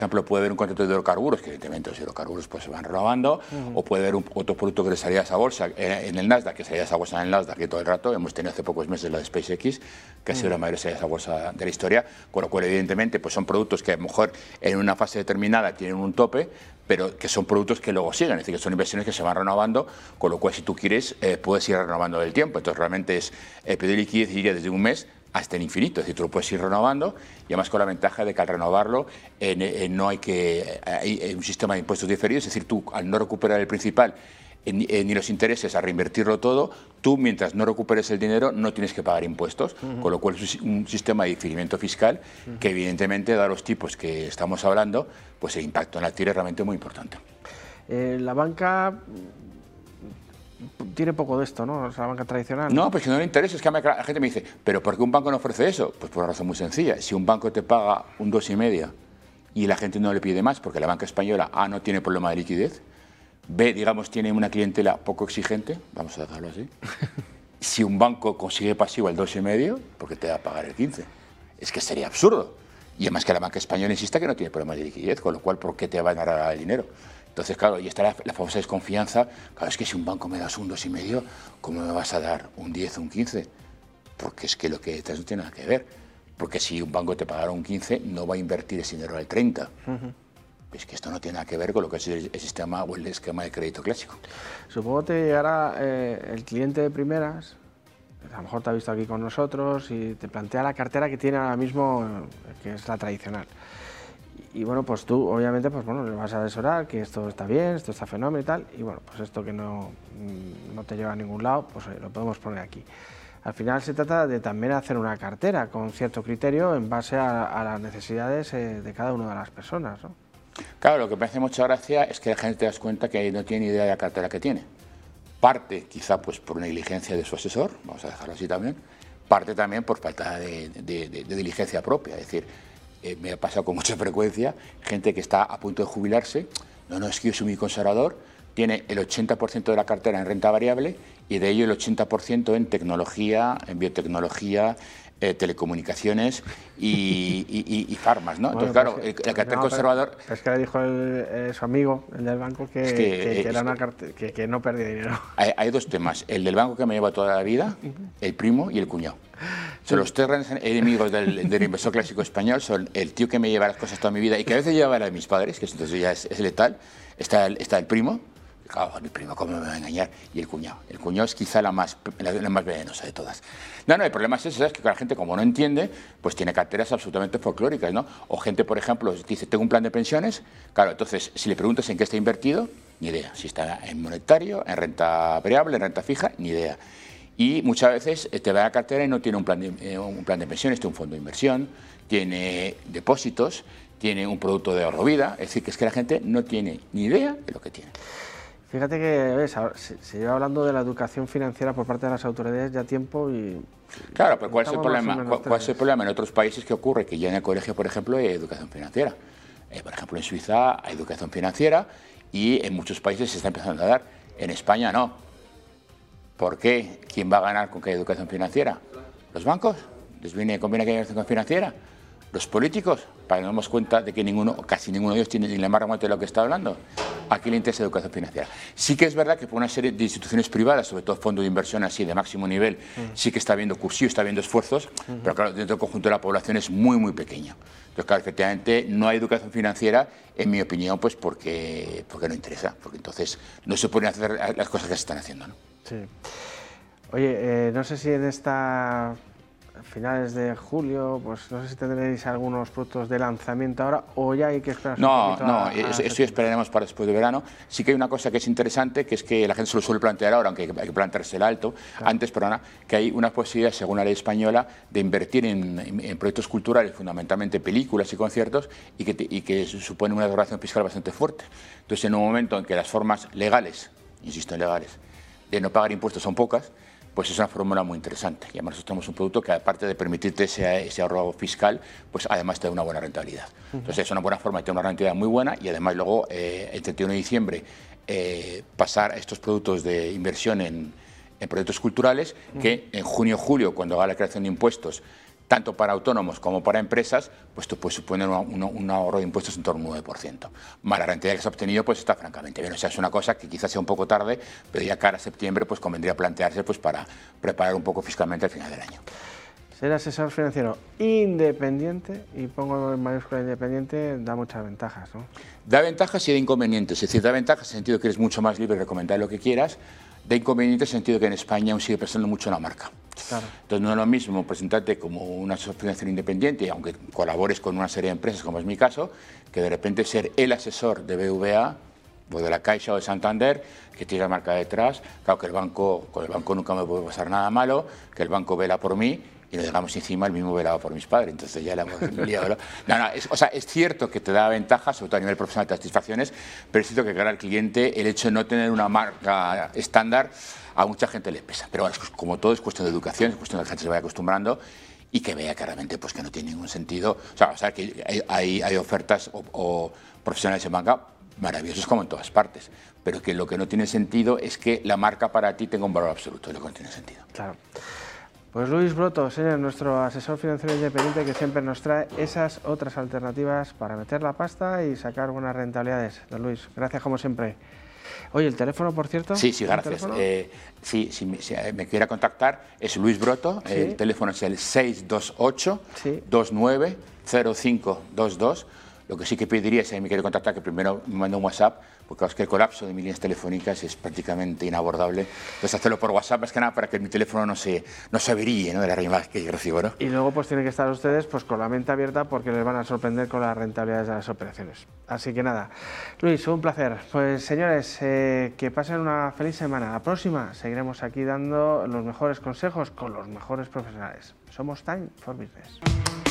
Por ejemplo, puede haber un contrato de hidrocarburos, que evidentemente los hidrocarburos pues, se van renovando, o puede haber otro producto que le salía a esa bolsa en el Nasdaq, que salía a esa bolsa en el Nasdaq que todo el rato. Hemos tenido hace pocos meses la de SpaceX, que ha sido la mayor salida a esa bolsa de la historia, con lo cual evidentemente pues, son productos que a lo mejor en una fase determinada tienen un tope, pero que son productos que luego siguen, es decir, que son inversiones que se van renovando, con lo cual si tú quieres puedes ir renovando del tiempo. Entonces realmente es el periodo de liquidez iría desde un mes hasta el infinito, es decir, tú lo puedes ir renovando y además con la ventaja de que al renovarlo no hay un sistema de impuestos diferidos, es decir, tú al no recuperar el principal ni los intereses, a reinvertirlo todo, tú mientras no recuperes el dinero no tienes que pagar impuestos, con lo cual es un sistema de diferimiento fiscal que evidentemente, dado los tipos que estamos hablando, pues el impacto en la tira es realmente muy importante. La banca tiene poco de esto, ¿no? O sea, la banca tradicional. No, pues que no le interesa. Es que la gente me dice, ¿pero por qué un banco no ofrece eso? Pues por una razón muy sencilla. Si un banco te paga un 2,5 y la gente no le pide más, porque la banca española, A, no tiene problema de liquidez, B, digamos, tiene una clientela poco exigente, vamos a dejarlo así. Si un banco consigue pasivo el 2,5, ¿por qué te va a pagar el 15? Es que sería absurdo. Y además que la banca española insista que no tiene problemas de liquidez, con lo cual, ¿por qué te van a regalar el dinero? Entonces, claro, y está la famosa desconfianza. Claro, es que si un banco me das un 2,5, ¿cómo me vas a dar un 10 o un 15? Porque es que lo que detrás no tiene nada que ver. Porque si un banco te pagara un 15, no va a invertir ese dinero al 30. Es que esto no tiene nada que ver con lo que es el sistema o el esquema de crédito clásico. Supongo que te llegará el cliente de primeras, a lo mejor te ha visto aquí con nosotros y te plantea la cartera que tiene ahora mismo, que es la tradicional. Y bueno, pues tú obviamente pues bueno, le vas a asesorar que esto está bien, esto está fenómeno y tal, y bueno, pues esto que no te lleva a ningún lado, pues lo podemos poner aquí. Al final se trata de también hacer una cartera con cierto criterio en base a las necesidades de cada una de las personas, ¿no? Claro, lo que me hace mucha gracia es que la gente te das cuenta que no tiene ni idea de la cartera que tiene. Parte quizá pues por negligencia de su asesor, vamos a dejarlo así también, parte también por falta de diligencia propia, es decir, me ha pasado con mucha frecuencia gente que está a punto de jubilarse, no, es que yo soy muy conservador, tiene el 80% de la cartera en renta variable y de ello el 80% en tecnología, en biotecnología, telecomunicaciones y farmas, ¿no? Bueno, entonces, claro, pues, el cartera conservador... Es que le dijo su amigo, el del banco, que era una cartera, que no perdía dinero. Hay dos temas, el del banco que me lleva toda la vida, el primo y el cuñado. Son los tres grandes enemigos del inversor clásico español, son el tío que me lleva las cosas toda mi vida y que a veces lleva la de mis padres, que entonces ya es letal, está el primo. Claro, mi primo, ¿cómo me va a engañar? Y el cuñado. El cuñado es quizá la más venenosa de todas. No, el problema es ese, ¿sabes? Que la gente, como no entiende, pues tiene carteras absolutamente folclóricas, ¿no? O gente, por ejemplo, dice, tengo un plan de pensiones, claro, entonces, si le preguntas en qué está invertido, ni idea. Si está en monetario, en renta variable, en renta fija, ni idea. Y muchas veces te va a la cartera y no tiene un plan de pensiones, tiene un fondo de inversión, tiene depósitos, tiene un producto de ahorro vida, es decir, que es que la gente no tiene ni idea de lo que tiene. Fíjate que ¿ves? Se lleva hablando de la educación financiera por parte de las autoridades ya tiempo y... Claro, pero ¿cuál es el problema? ¿Cuál es el problema en otros países que ocurre? Que ya en el colegio, por ejemplo, hay educación financiera. Por ejemplo, en Suiza hay educación financiera y en muchos países se está empezando a dar. En España no. ¿Por qué? ¿Quién va a ganar con que haya educación financiera? ¿Los bancos? ¿Les conviene que haya educación financiera? ¿Los políticos? Para que nos demos cuenta de que casi ninguno de ellos tiene ni la más remota de lo que está hablando. ¿A quién le interesa educación financiera? Sí que es verdad que por una serie de instituciones privadas, sobre todo fondos de inversión así de máximo nivel, sí que está habiendo cursillo, está habiendo esfuerzos, pero claro, dentro del conjunto de la población es muy, muy pequeño. Entonces, claro, efectivamente no hay educación financiera, en mi opinión, pues porque no interesa, porque entonces no se pueden hacer las cosas que se están haciendo, ¿no? Sí. Oye, no sé si en esta finales de julio, pues no sé si tendréis algunos productos de lanzamiento ahora o ya hay que esperar un poquito. Eso esperaremos para después de verano. Sí que hay una cosa que es interesante, que es que la gente se lo suele plantear ahora, aunque hay que planteársela alto, antes, que hay una posibilidad, según la ley española, de invertir en proyectos culturales, fundamentalmente películas y conciertos, y que supone una regulación fiscal bastante fuerte. Entonces, en un momento en que las formas legales, insisto en legales, de no pagar impuestos son pocas, pues es una fórmula muy interesante. Y además nosotros tenemos un producto que, aparte de permitirte ese ahorro fiscal, pues además te da una buena rentabilidad. Entonces es una buena forma de tener una rentabilidad muy buena y además luego el 31 de diciembre pasar a estos productos de inversión en proyectos culturales que en junio o julio, cuando haga la creación de impuestos, tanto para autónomos como para empresas, pues tú puedes suponer un ahorro de impuestos en torno al 9%. Más la rentabilidad que has obtenido, pues está francamente bien. O sea, es una cosa que quizás sea un poco tarde, pero ya cara a septiembre, pues convendría plantearse pues para preparar un poco fiscalmente al final del año. Ser asesor financiero independiente, y pongo en mayúscula independiente, da muchas ventajas, ¿no? Da ventajas y da inconvenientes. Es decir, da ventajas en el sentido que eres mucho más libre de recomendar lo que quieras. Da inconvenientes en el sentido que en España aún sigue pensando mucho en la marca. Claro. Entonces no es lo mismo presentarte como un asesor financiero independiente, aunque colabores con una serie de empresas, como es mi caso, que de repente ser el asesor de BVA o de la Caixa o de Santander, que tiene la marca detrás. Claro que con el banco nunca me puede pasar nada malo, que el banco vela por mí, y nos dejamos encima el mismo velado por mis padres, entonces ya le hemos liado. Es cierto que te da ventajas, sobre todo a nivel profesional, te da satisfacciones, pero es cierto que cara al cliente el hecho de no tener una marca estándar a mucha gente le pesa. Pero bueno, como todo es cuestión de educación, es cuestión de que la gente se vaya acostumbrando y que vea que realmente pues, que no tiene ningún sentido. O sea que hay ofertas o profesionales en banca maravillosos como en todas partes, pero que lo que no tiene sentido es que la marca para ti tenga un valor absoluto, es lo que no tiene sentido. Claro. Pues Luis Broto, señor, nuestro asesor financiero independiente, que siempre nos trae esas otras alternativas para meter la pasta y sacar buenas rentabilidades. Don Luis, gracias como siempre. Oye, ¿el teléfono, por cierto? Sí, gracias. Si me quiera contactar, es Luis Broto, ¿Sí? El teléfono es el 628 ¿Sí? 29 0522. Lo que sí que pediría, si me quiere contactar, que primero me mande un WhatsApp, porque es que el colapso de mis líneas telefónicas es prácticamente inabordable. Entonces, hacerlo por WhatsApp es que nada para que mi teléfono no se averíe, ¿no?, de la llamada que yo recibo, ¿no? Y luego pues tienen que estar ustedes pues con la mente abierta porque les van a sorprender con las rentabilidades de las operaciones. Así que nada, Luis, un placer. Pues señores, que pasen una feliz semana. La próxima seguiremos aquí dando los mejores consejos con los mejores profesionales. Somos Time for Business.